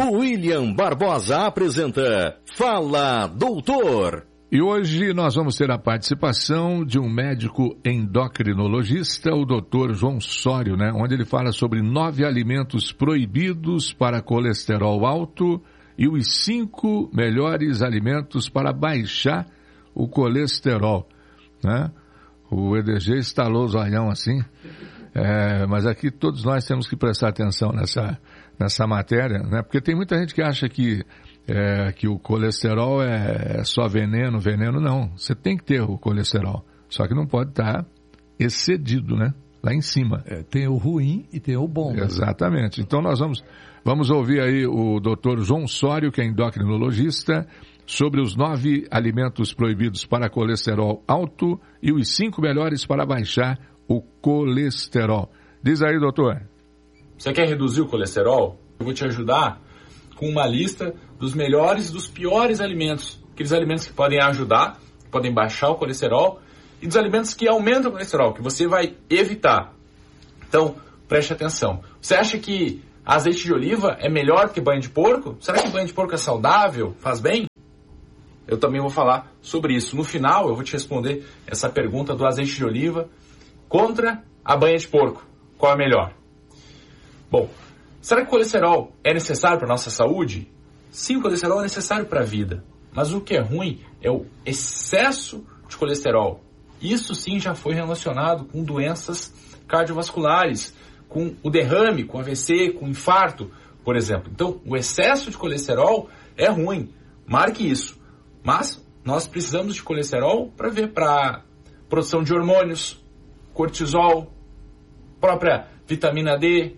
William Barbosa apresenta Fala Doutor. E hoje nós vamos ter a participação de um médico endocrinologista, o Dr. João Sório, onde ele fala sobre 9 alimentos proibidos para colesterol alto e os 5 melhores alimentos para baixar o colesterol, O EDG estalou o zoião assim, mas aqui todos nós temos que prestar atenção nessa matéria, Porque tem muita gente que acha que o colesterol é só veneno não. Você tem que ter o colesterol, só que não pode estar excedido, lá em cima. Tem o ruim e tem o bom. Exatamente. Então nós vamos ouvir aí o Dr. João Sório, que é endocrinologista, sobre os 9 alimentos proibidos para colesterol alto e os 5 melhores para baixar o colesterol. Diz aí, doutor. Você quer reduzir o colesterol? Eu vou te ajudar com uma lista dos melhores e dos piores alimentos. Aqueles alimentos que podem ajudar, que podem baixar o colesterol, e dos alimentos que aumentam o colesterol, que você vai evitar. Então, preste atenção. Você acha que azeite de oliva é melhor que banho de porco? Será que banho de porco é saudável? Faz bem? Eu também vou falar sobre isso. No final, eu vou te responder essa pergunta do azeite de oliva contra a banha de porco. Qual é melhor? Bom, será que o colesterol é necessário para a nossa saúde? Sim, o colesterol é necessário para a vida. Mas o que é ruim é o excesso de colesterol. Isso sim já foi relacionado com doenças cardiovasculares, com o derrame, com AVC, com infarto, por exemplo. Então, o excesso de colesterol é ruim. Marque isso. Mas nós precisamos de colesterol para produção de hormônios, cortisol, própria vitamina D,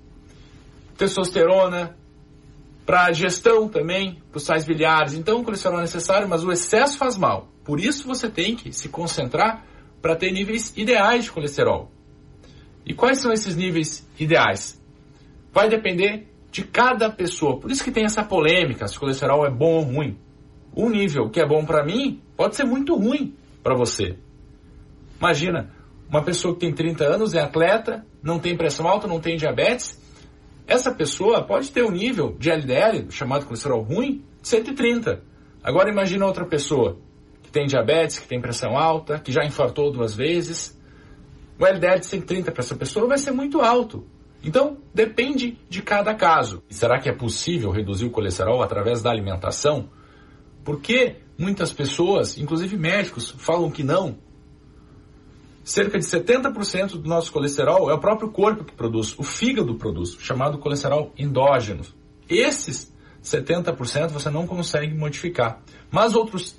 testosterona, para a digestão também, para os sais biliares. Então, o colesterol é necessário, mas o excesso faz mal. Por isso, você tem que se concentrar para ter níveis ideais de colesterol. E quais são esses níveis ideais? Vai depender de cada pessoa. Por isso que tem essa polêmica, se o colesterol é bom ou ruim. Um nível que é bom para mim pode ser muito ruim para você. Imagina, uma pessoa que tem 30 anos, é atleta, não tem pressão alta, não tem diabetes. Essa pessoa pode ter um nível de LDL, chamado colesterol ruim, de 130. Agora imagina outra pessoa que tem diabetes, que tem pressão alta, que já infartou 2 vezes. O LDL de 130 para essa pessoa vai ser muito alto. Então, depende de cada caso. E será que é possível reduzir o colesterol através da alimentação? Porque muitas pessoas, inclusive médicos, falam que não. Cerca de 70% do nosso colesterol é o próprio corpo que produz, o fígado produz, chamado colesterol endógeno. Esses 70% você não consegue modificar. Mas outros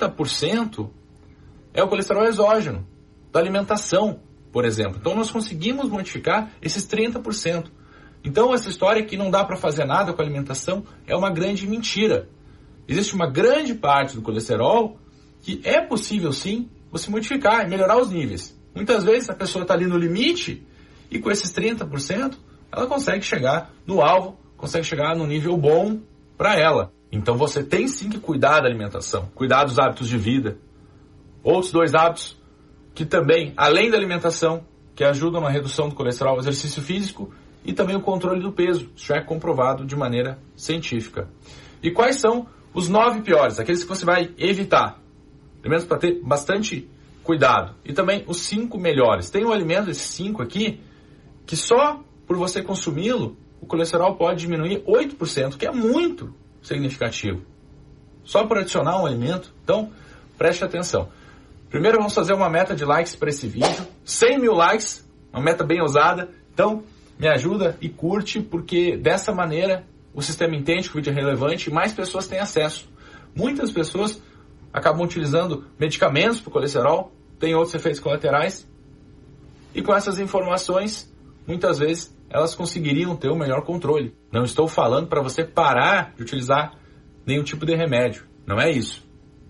30% é o colesterol exógeno, da alimentação, por exemplo. Então nós conseguimos modificar esses 30%. Então essa história que não dá para fazer nada com a alimentação é uma grande mentira. Existe uma grande parte do colesterol que é possível sim você modificar e melhorar os níveis. Muitas vezes a pessoa está ali no limite e com esses 30% ela consegue chegar no alvo, consegue chegar no nível bom para ela. Então você tem sim que cuidar da alimentação, cuidar dos hábitos de vida. Outros 2 hábitos que também, além da alimentação, que ajudam na redução do colesterol, o exercício físico e também o controle do peso. Isso já é comprovado de maneira científica. E quais são os 9 piores, aqueles que você vai evitar? Alimentos para ter bastante cuidado. E também os 5 melhores. Tem um alimento, esses 5 aqui, que só por você consumi-lo, o colesterol pode diminuir 8%, que é muito significativo. Só por adicionar um alimento. Então, preste atenção. Primeiro vamos fazer uma meta de likes para esse vídeo. 100 mil likes, uma meta bem ousada. Então, me ajuda e curte, porque dessa maneira o sistema entende que o vídeo é relevante e mais pessoas têm acesso. Muitas pessoas acabam utilizando medicamentos para o colesterol, tem outros efeitos colaterais. E com essas informações, muitas vezes, elas conseguiriam ter o melhor controle. Não estou falando para você parar de utilizar nenhum tipo de remédio. Não é isso.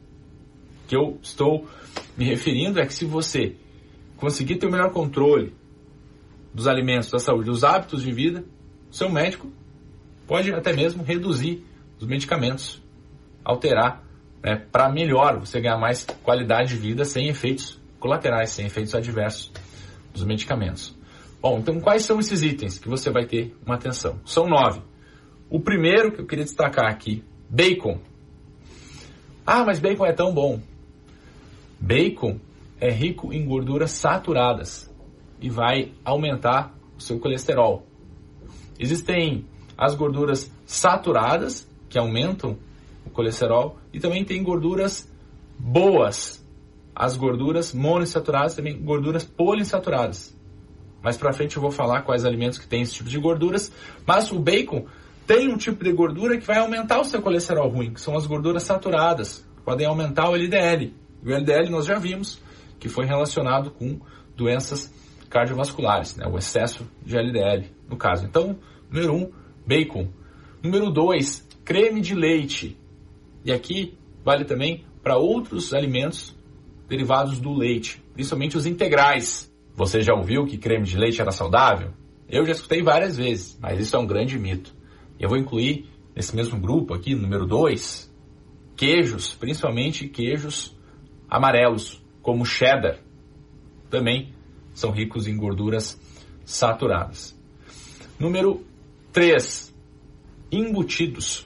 O que eu estou me referindo é que se você conseguir ter o melhor controle dos alimentos, da saúde, dos hábitos de vida, o seu médico pode até mesmo reduzir os medicamentos, alterar, para melhor, você ganhar mais qualidade de vida sem efeitos colaterais, sem efeitos adversos dos medicamentos. Bom, então quais são esses itens que você vai ter uma atenção? São 9. O primeiro que eu queria destacar aqui, bacon. Ah, mas bacon é tão bom. Bacon é rico em gorduras saturadas e vai aumentar o seu colesterol. Existem as gorduras saturadas, que aumentam o colesterol, e também tem gorduras boas. As gorduras monoinsaturadas, também gorduras poliinsaturadas. Mais pra frente eu vou falar quais alimentos que têm esse tipo de gorduras, mas o bacon tem um tipo de gordura que vai aumentar o seu colesterol ruim, que são as gorduras saturadas, que podem aumentar o LDL. O LDL nós já vimos que foi relacionado com doenças cardiovasculares, né? O excesso de LDL, no caso. Então, número 1, bacon. Número 2, creme de leite. E aqui vale também para outros alimentos derivados do leite, principalmente os integrais. Você já ouviu que creme de leite era saudável? Eu já escutei várias vezes, mas isso é um grande mito. Eu vou incluir nesse mesmo grupo aqui, número 2, queijos, principalmente queijos amarelos, como cheddar. Também são ricos em gorduras saturadas. Número 3, embutidos.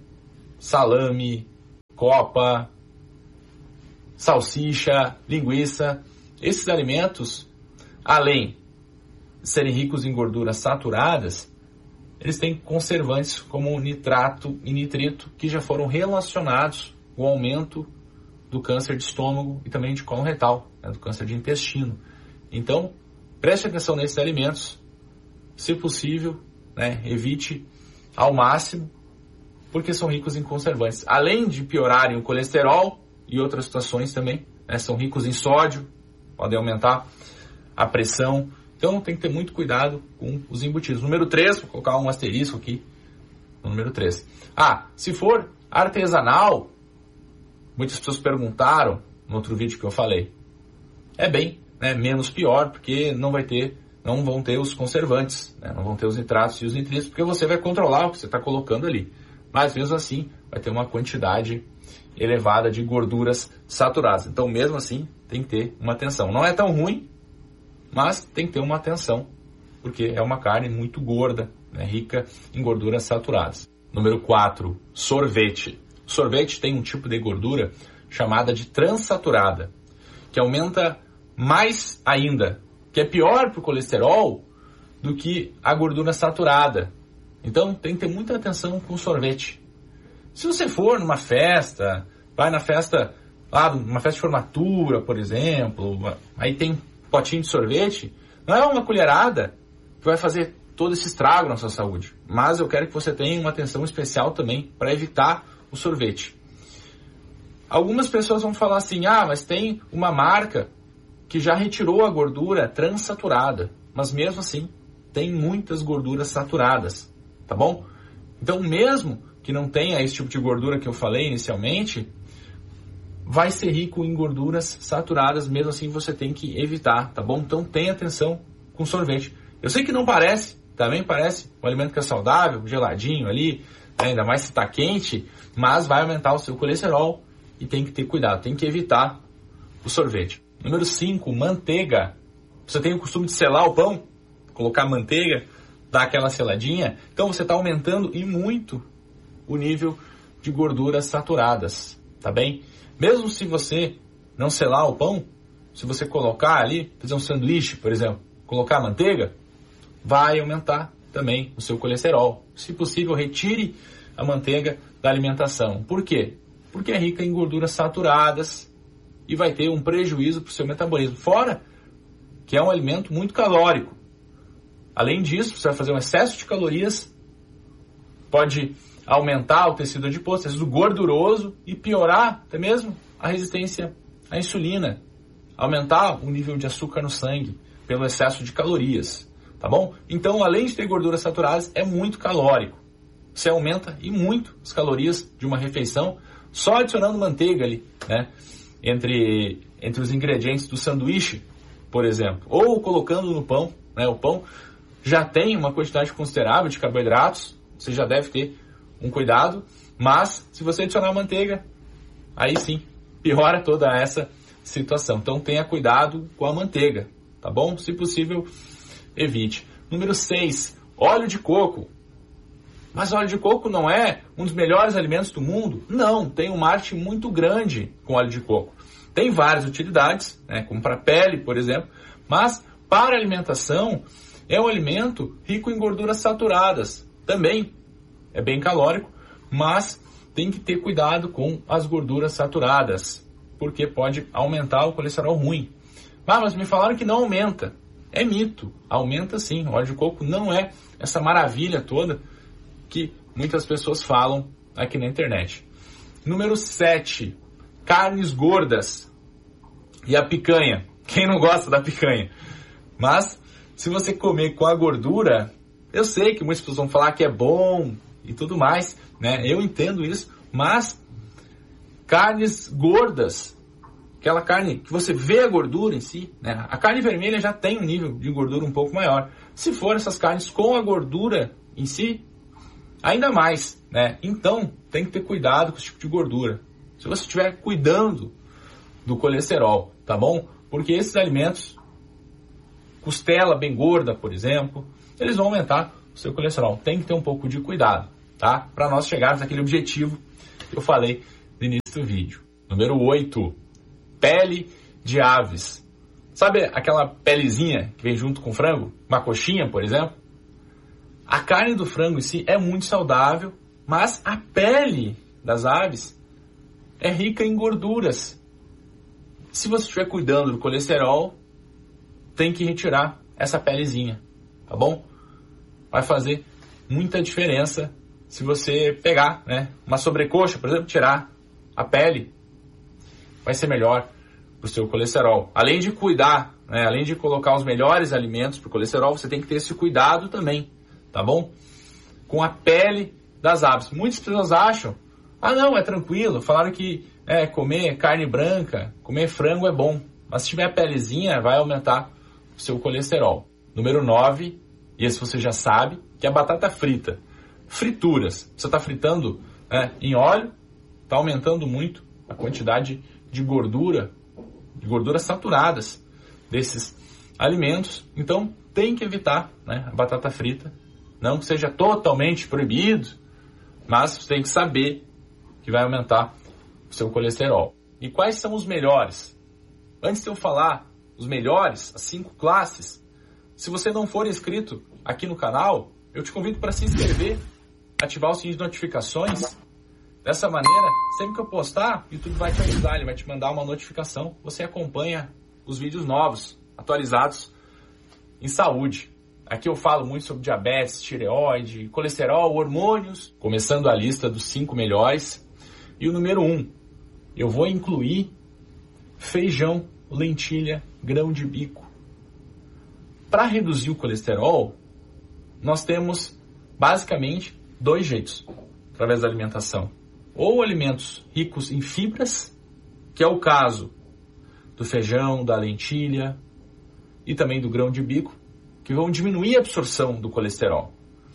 Salame, copa, salsicha, linguiça. Esses alimentos, além de serem ricos em gorduras saturadas, eles têm conservantes como nitrato e nitrito que já foram relacionados com o aumento do câncer de estômago e também de cólon retal, né, do câncer de intestino. Então, preste atenção nesses alimentos. Se possível, né, evite ao máximo, porque são ricos em conservantes. Além de piorarem o colesterol e outras situações também, né, são ricos em sódio, podem aumentar a pressão. Então tem que ter muito cuidado com os embutidos. Número 3, vou colocar um asterisco aqui no número 3. Se for artesanal, muitas pessoas perguntaram no outro vídeo que eu falei. É bem, né, menos pior, porque não vão ter os conservantes, né, não vão ter os nitratos e os nitritos, porque você vai controlar o que você está colocando ali. Mas mesmo assim, vai ter uma quantidade elevada de gorduras saturadas. Então mesmo assim, tem que ter uma atenção. Não é tão ruim, mas tem que ter uma atenção, porque é uma carne muito gorda, né, rica em gorduras saturadas. Número 4, sorvete. O sorvete tem um tipo de gordura chamada de transsaturada, que aumenta mais ainda, que é pior para o colesterol do que a gordura saturada. Então tem que ter muita atenção com o sorvete. Se você for numa festa, vai na festa, numa festa de formatura, por exemplo, aí tem potinho de sorvete, não é uma colherada que vai fazer todo esse estrago na sua saúde. Mas eu quero que você tenha uma atenção especial também para evitar o sorvete. Algumas pessoas vão falar assim, mas tem uma marca que já retirou a gordura transsaturada, mas mesmo assim tem muitas gorduras saturadas, tá bom? Então mesmo que não tenha esse tipo de gordura que eu falei inicialmente, vai ser rico em gorduras saturadas, mesmo assim você tem que evitar, tá bom? Então tenha atenção com sorvete. Eu sei que não parece, também parece um alimento que é saudável, geladinho ali, né, ainda mais se está quente, mas vai aumentar o seu colesterol e tem que ter cuidado, tem que evitar o sorvete. Número 5, manteiga. Você tem o costume de selar o pão? Colocar manteiga, dar aquela seladinha? Então você está aumentando e muito o nível de gorduras saturadas, tá bem? Mesmo se você não selar o pão, se você colocar ali, fazer um sanduíche, por exemplo, colocar manteiga, vai aumentar também o seu colesterol. Se possível, retire a manteiga da alimentação. Por quê? Porque é rica em gorduras saturadas e vai ter um prejuízo para o seu metabolismo. Fora que é um alimento muito calórico. Além disso, você vai fazer um excesso de calorias, pode aumentar o tecido adiposo, tecido gorduroso e piorar até mesmo a resistência à insulina, aumentar o nível de açúcar no sangue pelo excesso de calorias, tá bom? Então, além de ter gorduras saturadas, é muito calórico. Você aumenta e muito as calorias de uma refeição só adicionando manteiga ali, né? Entre os ingredientes do sanduíche, por exemplo, ou colocando no pão, né? O pão já tem uma quantidade considerável de carboidratos, você já deve ter um cuidado, mas se você adicionar manteiga, aí sim, piora toda essa situação. Então tenha cuidado com a manteiga, tá bom? Se possível, evite. Número 6, óleo de coco. Mas óleo de coco não é um dos melhores alimentos do mundo? Não, tem um marketing muito grande com óleo de coco. Tem várias utilidades, né, como para a pele, por exemplo, mas para a alimentação é um alimento rico em gorduras saturadas. Também é bem calórico, mas tem que ter cuidado com as gorduras saturadas, porque pode aumentar o colesterol ruim. Mas me falaram que não aumenta. É mito, aumenta sim. O óleo de coco não é essa maravilha toda que muitas pessoas falam aqui na internet. Número 7, carnes gordas e a picanha. Quem não gosta da picanha? Mas se você comer com a gordura, eu sei que muitas pessoas vão falar que é bom e tudo mais, né? Eu entendo isso, mas carnes gordas, aquela carne que você vê a gordura em si, né? A carne vermelha já tem um nível de gordura um pouco maior. Se for essas carnes com a gordura em si, ainda mais, né? Então, tem que ter cuidado com esse tipo de gordura. Se você estiver cuidando do colesterol, tá bom? Porque esses alimentos, costela bem gorda, por exemplo, eles vão aumentar o seu colesterol. Tem que ter um pouco de cuidado, tá? Para nós chegarmos naquele objetivo que eu falei no início do vídeo. Número 8, pele de aves. Sabe aquela pelezinha que vem junto com o frango? Uma coxinha, por exemplo? A carne do frango em si é muito saudável, mas a pele das aves é rica em gorduras. Se você estiver cuidando do colesterol, tem que retirar essa pelezinha, tá bom? Vai fazer muita diferença se você pegar, né, uma sobrecoxa, por exemplo, tirar a pele, vai ser melhor para o seu colesterol. Além de cuidar, né, além de colocar os melhores alimentos para o colesterol, você tem que ter esse cuidado também, tá bom? Com a pele das aves. Muitas pessoas acham, não, é tranquilo, falaram que comer carne branca, comer frango é bom, mas se tiver a pelezinha, vai aumentar o seu colesterol. Número 9, e esse você já sabe, que é a batata frita. Frituras. Você está fritando em óleo, está aumentando muito a quantidade de gorduras saturadas desses alimentos. Então, tem que evitar, né, a batata frita. Não que seja totalmente proibido, mas você tem que saber que vai aumentar o seu colesterol. E quais são os melhores? Antes de eu falar os melhores, as 5 classes, se você não for inscrito aqui no canal, eu te convido para se inscrever, ativar o sininho de notificações. Dessa maneira, sempre que eu postar, o YouTube vai te avisar, ele vai te mandar uma notificação. Você acompanha os vídeos novos, atualizados em saúde. Aqui eu falo muito sobre diabetes, tireoide, colesterol, hormônios, começando a lista dos 5 melhores. E o número 1, eu vou incluir feijão, lentilha, grão de bico. Para reduzir o colesterol, nós temos basicamente 2 jeitos através da alimentação. Ou alimentos ricos em fibras, que é o caso do feijão, da lentilha e também do grão de bico, que vão diminuir a absorção do colesterol.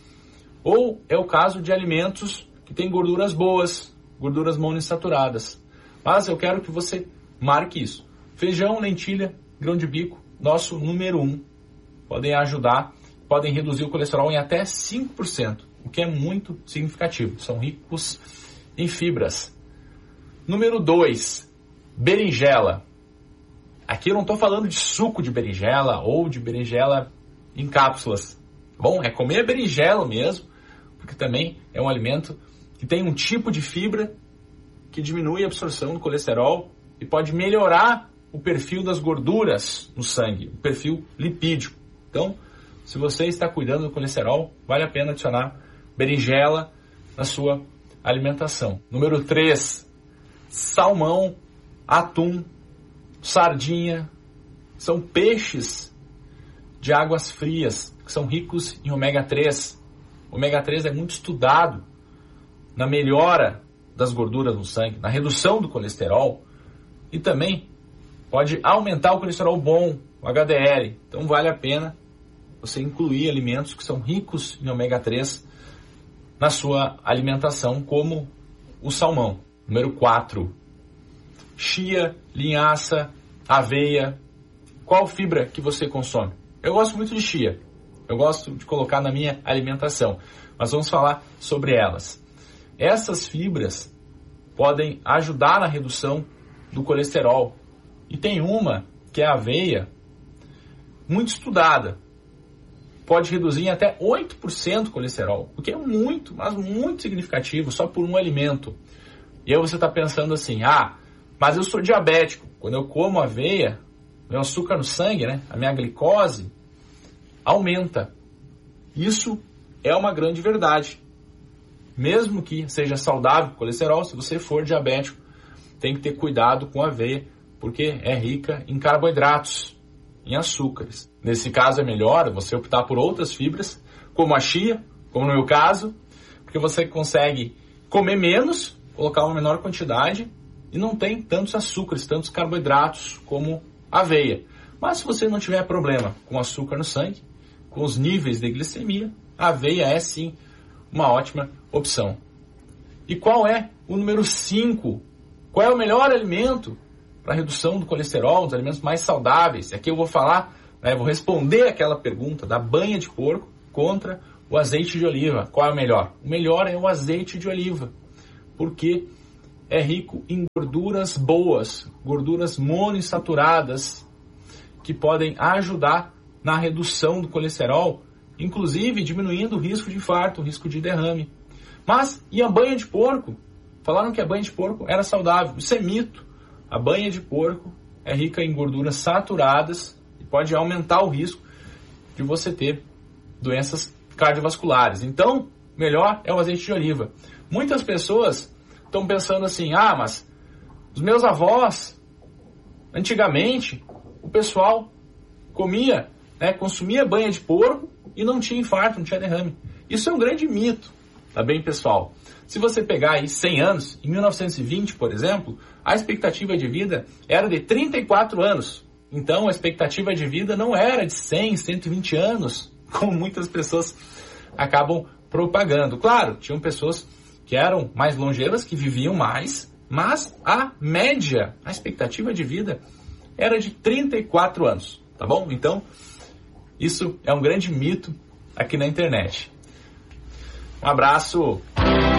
Ou é o caso de alimentos que têm gorduras boas, gorduras monoinsaturadas. Mas eu quero que você marque isso. Feijão, lentilha, grão de bico, nosso número 1. Podem ajudar, podem reduzir o colesterol em até 5%, o que é muito significativo. São ricos em fibras. Número 2, berinjela. Aqui eu não estou falando de suco de berinjela ou de berinjela em cápsulas. Bom, é comer berinjela mesmo, porque também é um alimento que tem um tipo de fibra que diminui a absorção do colesterol e pode melhorar o perfil das gorduras no sangue, o perfil lipídico. Então, se você está cuidando do colesterol, vale a pena adicionar berinjela na sua alimentação. Número 3, salmão, atum, sardinha. São peixes de águas frias, que são ricos em ômega 3. O ômega 3 é muito estudado na melhora das gorduras no sangue, na redução do colesterol e também pode aumentar o colesterol bom, o HDL. Então vale a pena você incluir alimentos que são ricos em ômega 3 na sua alimentação, como o salmão. Número 4, chia, linhaça, aveia. Qual fibra que você consome? Eu gosto muito de chia. eu gosto de colocar na minha alimentação. Mas vamos falar sobre elas. Essas fibras podem ajudar na redução do colesterol. E tem uma, que é a aveia, muito estudada. Pode reduzir em até 8% o colesterol, o que é muito, mas muito significativo, só por um alimento. E aí você está pensando assim, mas eu sou diabético. Quando eu como aveia, meu açúcar no sangue, né, a minha glicose, aumenta. Isso é uma grande verdade. Mesmo que seja saudável o colesterol, se você for diabético, tem que ter cuidado com a aveia, porque é rica em carboidratos, em açúcares. Nesse caso é melhor você optar por outras fibras, como a chia, como no meu caso, porque você consegue comer menos, colocar uma menor quantidade e não tem tantos açúcares, tantos carboidratos como a aveia. Mas se você não tiver problema com açúcar no sangue, com os níveis de glicemia, a aveia é sim uma ótima opção. E qual é o número 5? Qual é o melhor alimento para redução do colesterol, dos alimentos mais saudáveis? Aqui eu vou falar, vou responder aquela pergunta da banha de porco contra o azeite de oliva. Qual é o melhor? O melhor é o azeite de oliva, porque é rico em gorduras boas, gorduras monoinsaturadas, que podem ajudar na redução do colesterol, inclusive diminuindo o risco de infarto, o risco de derrame. Mas, e a banha de porco? Falaram que a banha de porco era saudável. Isso é mito. A banha de porco é rica em gorduras saturadas e pode aumentar o risco de você ter doenças cardiovasculares. Então, melhor é o azeite de oliva. Muitas pessoas estão pensando assim, mas os meus avós, antigamente, o pessoal comia, consumia banha de porco e não tinha infarto, não tinha derrame. Isso é um grande mito, tá bem, pessoal? Se você pegar aí 100 anos, em 1920, por exemplo, a expectativa de vida era de 34 anos. Então, a expectativa de vida não era de 100, 120 anos, como muitas pessoas acabam propagando. Claro, tinham pessoas que eram mais longevas, que viviam mais, mas a média, a expectativa de vida era de 34 anos, tá bom? Então, isso é um grande mito aqui na internet. Um abraço!